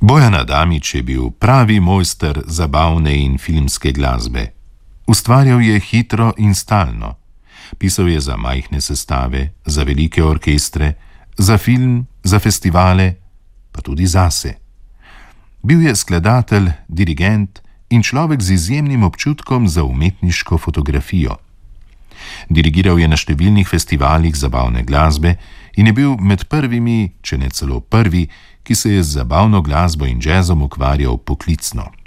Bojan Adamič je bil pravi mojster zabavne in filmske glasbe. Ustvarjal je hitro in stalno. Pisal je za majhne sestave, za velike orkestre, za film, za festivale, pa tudi zase. Bil je skladatelj, dirigent in človek z izjemnim občutkom za umetniško fotografijo. Dirigiral je na številnih festivalih zabavne glasbe in je bil med prvimi, če ne celo prvi, ki se je z zabavno glasbo in džezom ukvarjal poklicno.